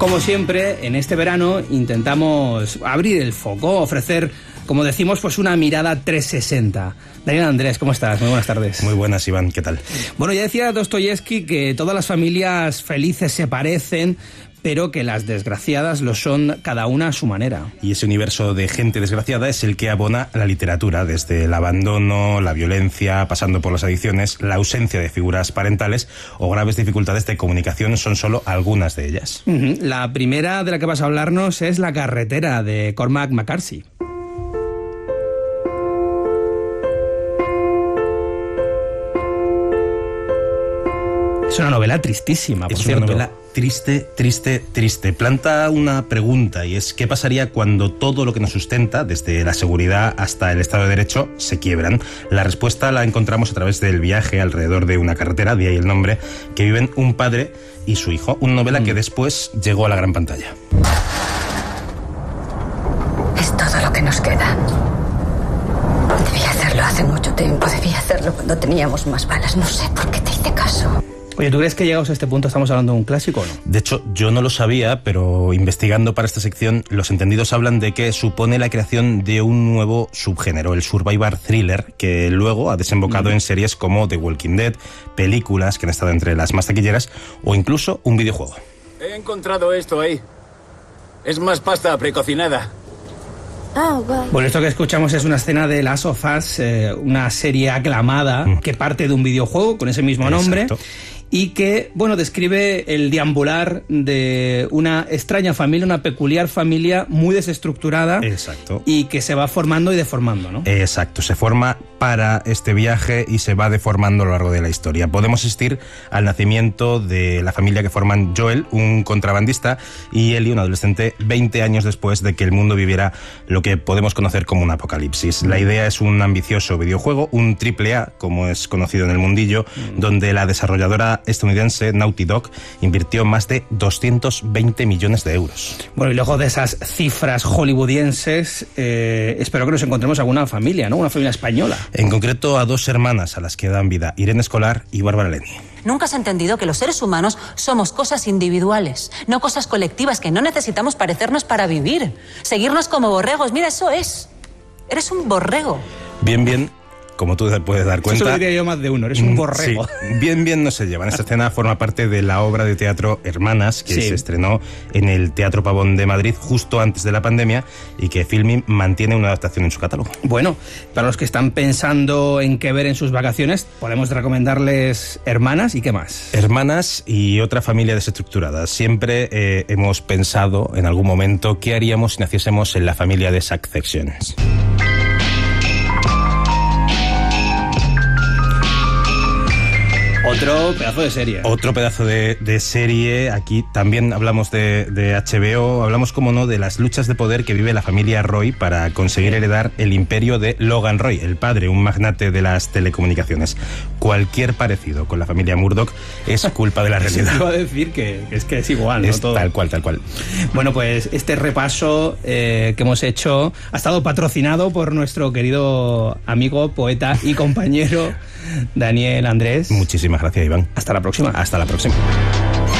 Como siempre, en este verano intentamos abrir el foco, ofrecer, como decimos, pues una mirada 360. Daniel Andrés, ¿cómo estás? Muy buenas tardes. Muy buenas, Iván, ¿qué tal? Bueno, ya decía Dostoyevsky que todas las familias felices se parecen, pero que las desgraciadas lo son cada una a su manera. Y ese universo de gente desgraciada es el que abona la literatura, desde el abandono, la violencia, pasando por las adicciones, la ausencia de figuras parentales o graves dificultades de comunicación son solo algunas de ellas. La primera de la que vas a hablarnos es La carretera, de Cormac McCarthy. Es una novela tristísima, por cierto. Es una novela triste, triste, triste. Planta una pregunta, y es: ¿qué pasaría cuando todo lo que nos sustenta, desde la seguridad hasta el Estado de Derecho, se quiebran? La respuesta la encontramos a través del viaje alrededor de una carretera, de ahí el nombre, que viven un padre y su hijo. Una novela que después llegó a la gran pantalla. Es todo lo que nos queda. Debía hacerlo hace mucho tiempo. Debía hacerlo cuando teníamos más balas. No sé por qué te hice caso. Oye, ¿tú crees que llegados a este punto estamos hablando de un clásico o no? De hecho, yo no lo sabía, pero investigando para esta sección, los entendidos hablan de que supone la creación de un nuevo subgénero, el survivor thriller, que luego ha desembocado en series como The Walking Dead, películas que han estado entre las más taquilleras, o incluso un videojuego. He encontrado esto ahí. Es más pasta precocinada. Bueno, esto que escuchamos es una escena de Last of Us, una serie aclamada que parte de un videojuego con ese mismo nombre. Exacto. Y que, bueno, describe el deambular de una extraña familia, una peculiar familia muy desestructurada. Exacto. Y que se va formando y deformando, ¿no? Exacto, se forma para este viaje y se va deformando a lo largo de la historia. Podemos asistir al nacimiento de la familia que forman Joel, un contrabandista, y Ellie, un adolescente, 20 años después de que el mundo viviera lo que podemos conocer como un apocalipsis. La idea es un ambicioso videojuego, un AAA, como es conocido en el mundillo, donde la desarrolladora estadounidense Naughty Dog invirtió más de 220 millones de euros. Bueno, y luego de esas cifras hollywoodienses, espero que nos encontremos alguna familia, ¿no? Una familia española. En concreto a dos hermanas a las que dan vida, Irene Escolar y Bárbara Leni. Nunca has entendido que los seres humanos somos cosas individuales, no cosas colectivas, que no necesitamos parecernos para vivir. Seguirnos como borregos, mira, eso es. Eres un borrego. Bien, como tú te puedes dar cuenta... Eso lo diría yo más de uno, eres un borrego. Sí, bien no se llevan. Esta escena forma parte de la obra de teatro Hermanas, que se estrenó en el Teatro Pavón de Madrid justo antes de la pandemia y que Filmin mantiene una adaptación en su catálogo. Bueno, para los que están pensando en qué ver en sus vacaciones, podemos recomendarles Hermanas y qué más. Hermanas y Otra familia desestructurada. Siempre hemos pensado en algún momento qué haríamos si naciésemos en la familia de Succession. Otro pedazo de serie. Otro pedazo de serie. Aquí también hablamos de HBO, hablamos, como no, de las luchas de poder que vive la familia Roy para conseguir heredar el imperio de Logan Roy, el padre, un magnate de las telecomunicaciones. Cualquier parecido con la familia Murdoch es culpa de la realidad. Iba a decir que es igual, ¿no? Es todo. Tal cual. Bueno, pues este repaso que hemos hecho ha estado patrocinado por nuestro querido amigo, poeta y compañero Daniel Andrés. Muchísimas gracias, Iván. Hasta la próxima. Hasta la próxima.